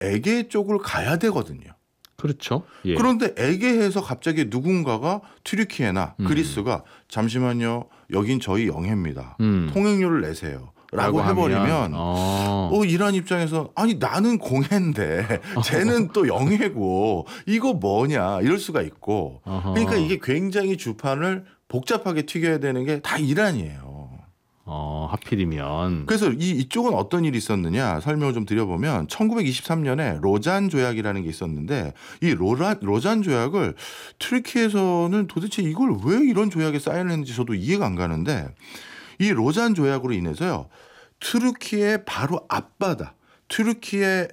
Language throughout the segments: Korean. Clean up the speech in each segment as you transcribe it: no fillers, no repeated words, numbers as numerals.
에게 쪽을 가야 되거든요. 그렇죠. 예. 그런데 에게해에서 갑자기 누군가가 튀르키예나 그리스가 잠시만요. 여긴 저희 영해입니다. 통행료를 내세요. 라고 해버리면 이란 입장에서 아니 나는 공해인데 쟤는 또 영해고 이거 뭐냐 이럴 수가 있고 그러니까 이게 굉장히 주판을 복잡하게 튀겨야 되는 게 다 이란이에요. 하필이면. 그래서 이쪽은 어떤 일이 있었느냐 설명을 좀 드려보면 1923년에 로잔 조약이라는 게 있었는데 이 로잔 조약을 튀르키예에서는 도대체 이걸 왜 이런 조약에 사인을 했는지 저도 이해가 안 가는데 이 로잔 조약으로 인해서요. 튀르키예 바로 앞바다 튀르키예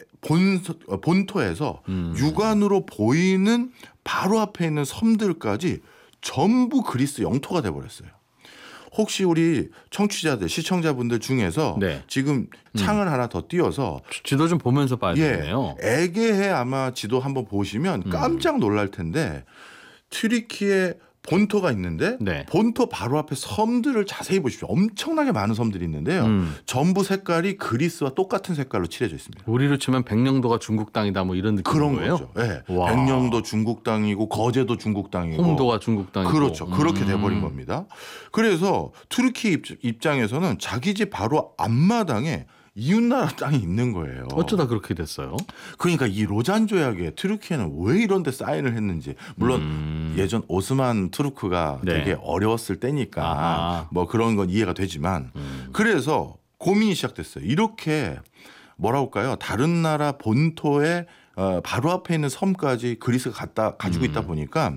본토에서 육안으로 보이는 바로 앞에 있는 섬들까지 전부 그리스 영토가 돼버렸어요. 혹시 우리 청취자들 시청자분들 중에서 네. 지금 창을 하나 더 띄워서 지도 좀 보면서 봐야 되네요. 에게해 아마 지도 한번 보시면 깜짝 놀랄 텐데 튀르키예 본토가 있는데 네. 본토 바로 앞에 섬들을 자세히 보십시오. 엄청나게 많은 섬들이 있는데요. 전부 색깔이 그리스와 똑같은 색깔로 칠해져 있습니다. 우리로 치면 백령도가 중국 땅이다 뭐 이런 느낌인 그런 거예요? 거죠. 네. 백령도 중국 땅이고 거제도 중국 땅이고 홍도가 중국 땅이고. 그렇죠. 그렇게 돼버린 겁니다. 그래서 튀르키 입장에서는 자기 집 바로 앞마당에 이웃나라 땅이 있는 거예요. 어쩌다 그렇게 됐어요? 그러니까 이 로잔 조약에 튀르키예는 왜 이런 데 사인을 했는지 물론 예전 오스만 투르크가 네. 되게 어려웠을 때니까 아하. 뭐 그런 건 이해가 되지만 그래서 고민이 시작됐어요. 이렇게 뭐라 할까요? 다른 나라 본토에 바로 앞에 있는 섬까지 그리스가 가지고 있다 보니까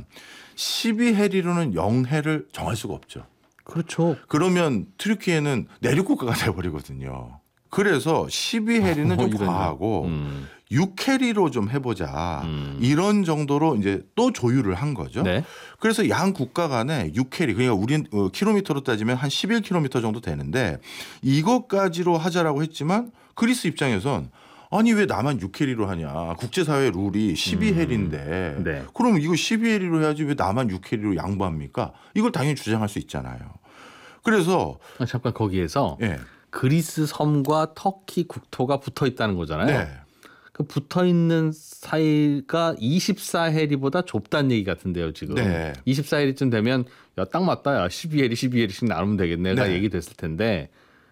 12해리로는 영해를 정할 수가 없죠. 그렇죠. 그러면 튀르키예는 내륙국가가 돼버리거든요. 그래서 12해리는 좀 과하고 6해리로 좀 해보자. 이런 정도로 이제 또 조율을 한 거죠. 네. 그래서 양 국가 간에 6해리 그러니까 우린 킬로미터로 따지면 한 11km 정도 되는데 이것까지로 하자라고 했지만 그리스 입장에선 아니 왜 나만 6해리로 하냐. 국제사회 룰이 12해리인데 네. 그러면 이거 12해리로 해야지 왜 나만 6해리로 양보합니까? 이걸 당연히 주장할 수 있잖아요. 그래서 잠깐 거기에서 예. 그리스 섬과 터키 국토가 붙어 있다는 거잖아요. 네. 그 붙어 있는 사이가 24해리보다 좁다는 얘기 같은데요, 지금. 네. 24해리쯤 되면 야, 딱 맞다. 야, 12해리, 12해리씩 나누면 되겠네가 네. 얘기됐을 텐데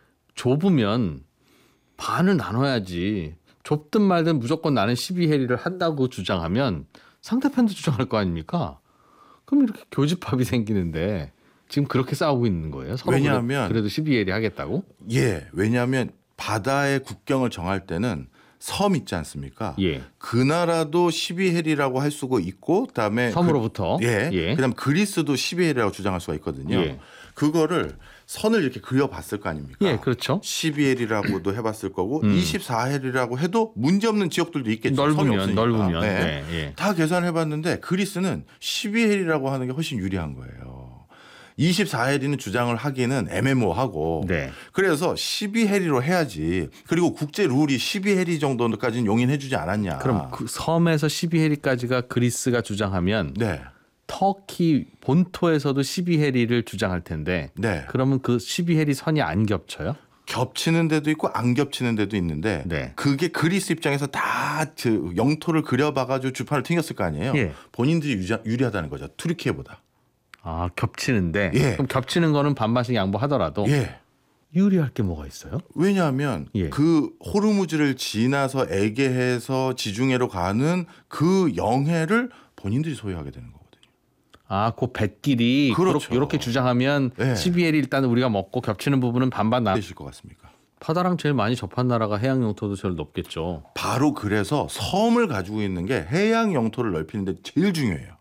좁으면 반을 나눠야지. 좁든 말든 무조건 나는 12해리를 한다고 주장하면 상대편도 주장할 거 아닙니까? 그럼 이렇게 교집합이 생기는데 지금 그렇게 싸우고 있는 거예요. 서로 왜냐하면 그래도 12해리 하겠다고? 예, 왜냐하면 바다의 국경을 정할 때는 섬 있지 않습니까? 예. 그 나라도 12해리라고 할 수가 있고 그다음에 섬으로부터. 예. 그다음 그리스도 12해리라고 주장할 수가 있거든요. 예. 그거를 선을 이렇게 그려봤을 거 아닙니까? 예, 그렇죠. 12해리라고도 해봤을 거고 24해리라고 해도 문제없는 지역들도 있겠죠. 섬이 넓으면 없으니까. 넓으면. 예. 네, 예. 다 계산해봤는데 그리스는 12해리라고 하는 게 훨씬 유리한 거예요. 24해리는 주장을 하기는 애매모호하고 네. 그래서 12해리로 해야지. 그리고 국제 룰이 12해리 정도까지는 용인해 주지 않았냐. 그럼 그 섬에서 12해리까지가 그리스가 주장하면 네. 터키 본토에서도 12해리를 주장할 텐데 네. 그러면 그 12해리 선이 안 겹쳐요? 겹치는 데도 있고 안 겹치는 데도 있는데 네. 그게 그리스 입장에서 다 그 영토를 그려봐가지고 주판을 튕겼을 거 아니에요. 예. 본인들이 유리하다는 거죠. 튀르키예보다. 아, 겹치는데 예. 그럼 겹치는 거는 반반씩 양보하더라도 예. 유리할 게 뭐가 있어요? 왜냐하면 예. 그 호르무즈를 지나서 에게해에서 지중해로 가는 그 영해를 본인들이 소유하게 되는 거거든요. 아, 그 뱃길이 그렇죠. 이렇게 주장하면 네. 12해리 일단 우리가 먹고 겹치는 부분은 반반 나. 되실 것 같습니까? 바다랑 제일 많이 접한 나라가 해양 영토도 제일 높겠죠. 바로 그래서 섬을 가지고 있는 게 해양 영토를 넓히는 데 제일 중요해요.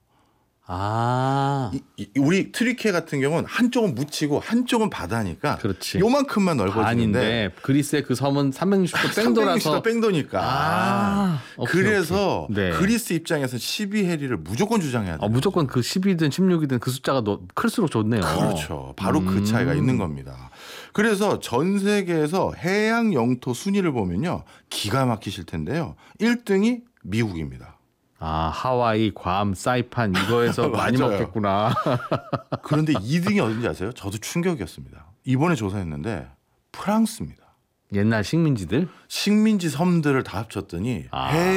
아, 우리 튀르키예 같은 경우는 한쪽은 묻히고 한쪽은 바다니까 그렇지. 요만큼만 넓어지는데 아닌데 그리스의 그 섬은 360도 뺑 돌아서 뺑도니까. 오케이, 그래서 오케이. 네. 그리스 입장에서 12해리를 무조건 주장해야 돼요. 무조건 그 10이든 16이든 그 숫자가 클수록 좋네요. 그렇죠. 바로 그 차이가 있는 겁니다. 그래서 전 세계에서 해양 영토 순위를 보면요. 기가 막히실 텐데요. 1등이 미국입니다. 아, 하와이, 괌, 사이판 이거에서 많이 맞아요. 먹겠구나. 그런데 2등이 어딘지 아세요? 저도 충격이었습니다. 이번에 조사했는데 프랑스입니다. 옛날 식민지들? 식민지 섬들을 다 합쳤더니 아.